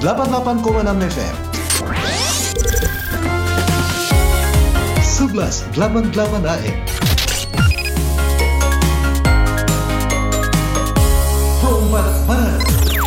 88,6 FM 1188 AM Pro 4 Manado.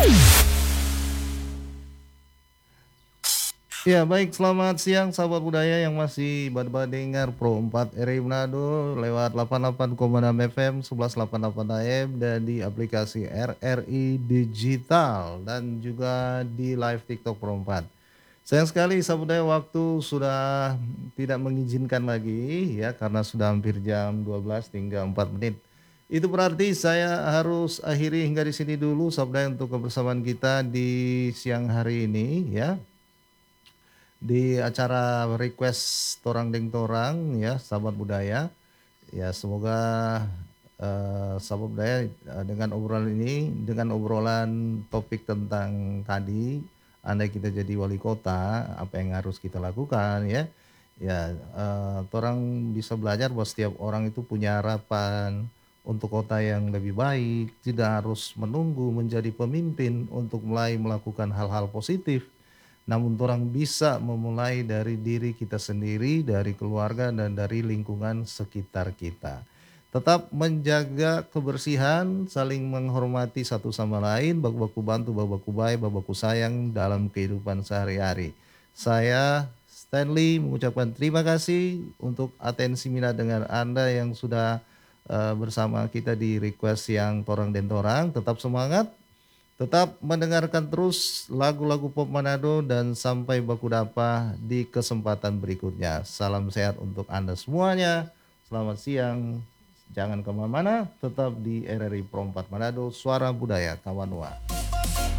Ya baik, selamat siang sahabat budaya yang masih dengar Pro 4 RRI Manado lewat 88,6 FM 1188 AM dan di aplikasi RRI Digital dan juga di live TikTok Pro 4. Sayang sekali sahabat budaya, waktu sudah tidak mengizinkan lagi ya karena sudah hampir jam 12 tinggal 4 menit. Itu berarti saya harus akhiri hingga di sini dulu sahabat budaya untuk kebersamaan kita di siang hari ini ya. Di acara request Torang Deng Torang ya sahabat budaya ya, semoga sahabat budaya dengan obrolan ini, dengan obrolan topik tentang tadi, andai kita jadi wali kota apa yang harus kita lakukan ya torang bisa belajar bahwa setiap orang itu punya harapan untuk kota yang lebih baik, tidak harus menunggu menjadi pemimpin untuk mulai melakukan hal-hal positif. Namun orang bisa memulai dari diri kita sendiri, dari keluarga dan dari lingkungan sekitar kita. Tetap menjaga kebersihan, saling menghormati satu sama lain, baku-baku bantu, baku-baku baik, baku-baku sayang dalam kehidupan sehari-hari. Saya Stanley mengucapkan terima kasih untuk atensi minat dengan Anda yang sudah bersama kita di request yang Torang dan Torang. Tetap semangat. Tetap mendengarkan terus lagu-lagu pop Manado dan sampai baku dapa di kesempatan berikutnya. Salam sehat untuk Anda semuanya. Selamat siang. Jangan kemana-mana, tetap di RRI Pro 4 Manado, Suara Budaya Kawanua.